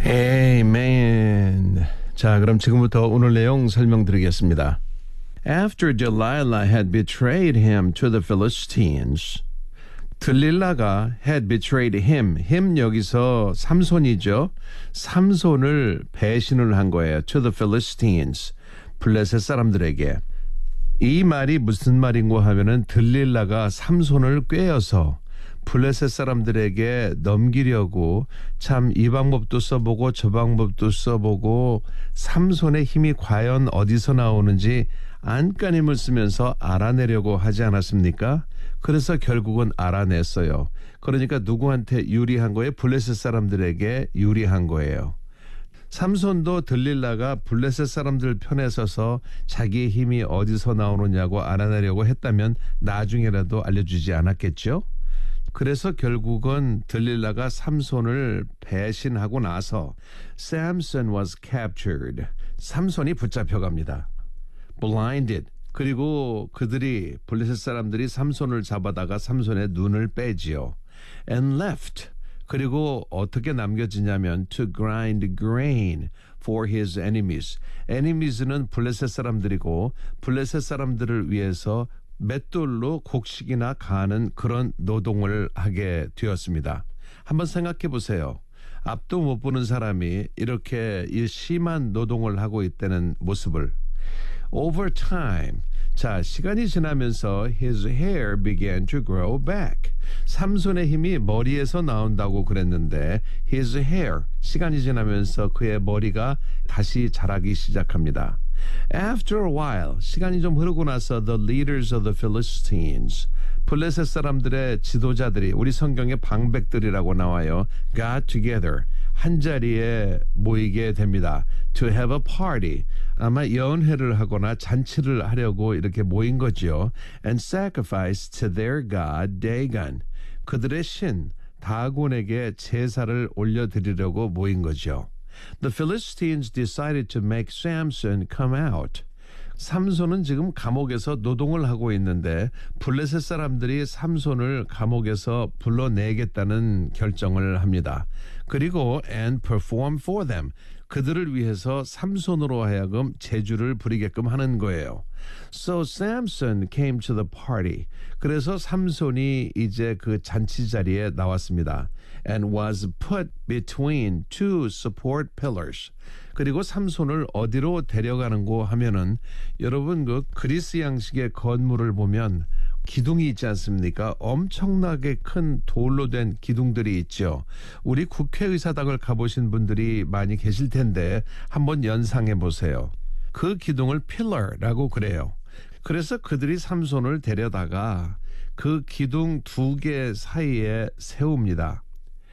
Amen. 자, 그럼 지금부터 오늘 내용 설명드리겠습니다. After Delilah had betrayed him to the Philistines, 들릴라가 had betrayed him 여기서 삼손이죠. 삼손을 배신을 한 거예요. To the Philistines, 블레셋 사람들에게. 이 말이 무슨 말인고 하면은 들릴라가 삼손을 꿰어서 블레셋 사람들에게 넘기려고 참 이 방법도 써보고 저 방법도 써보고 삼손의 힘이 과연 어디서 나오는지 안간힘을 쓰면서 알아내려고 하지 않았습니까? 그래서 결국은 알아냈어요. 그러니까 누구한테 유리한 거예요? 블레셋 사람들에게 유리한 거예요. 삼손도 들릴라가 블레셋 사람들 편에 서서 자기의 힘이 어디서 나오느냐고 알아내려고 했다면 나중에라도 알려주지 않았겠죠? 그래서 결국은 들릴라가 삼손을 배신하고 나서 Samson was captured. 삼손이 붙잡혀갑니다. Blinded. 그리고 그들이 블레셋 사람들이 삼손을 잡아다가 삼손의 눈을 빼지요. And left. 그리고 어떻게 남겨지냐면 to grind grain for his enemies. Enemies는 블레셋 사람들이고 블레셋 사람들을 위해서 맷돌로 곡식이나 가는 그런 노동을 하게 되었습니다. 한번 생각해 보세요. 앞도 못 보는 사람이 이렇게 이 심한 노동을 하고 있다는 모습을. Over time, 자, 시간이 지나면서 his hair began to grow back. 삼손의 힘이 머리에서 나온다고 그랬는데 his hair, 시간이 지나면서 그의 머리가 다시 자라기 시작합니다. After a while, 시간이 좀 흐르고 나서 the leaders of the Philistines, 블레셋 사람들의 지도자들이 우리 성경에 방백들이라고 나와요. got together, 한 자리에 모이게 됩니다. To have a party, 아마 연회를 하거나 잔치를 하려고 이렇게 모인 거죠. And sacrifice to their god Dagon, 그들의 신 다곤에게 제사를 올려드리려고 모인 거죠. The Philistines decided to make Samson come out. 삼손은 지금 감옥에서 노동을 하고 있는데 블레셋 사람들이 삼손을 감옥에서 불러내겠다는 결정을 합니다. 그리고 and perform for them. 그들을 위해서 삼손으로 하여금 제주를 부리게끔 하는 거예요. So Samson came to the party. 그래서 삼손이 이제 그 잔치 자리에 나왔습니다. And was put between two support pillars. 그리고 삼손을 어디로 데려가는고 하면은 여러분 그 그리스 양식의 건물을 보면 기둥이 있지 않습니까? 엄청나게 큰 돌로 된 기둥들이 있죠. 우리 국회의사당을 가보신 분들이 많이 계실 텐데 한번 연상해 보세요. 그 기둥을 필러라고 그래요. 그래서 그들이 삼손을 데려다가 그 기둥 두 개 사이에 세웁니다.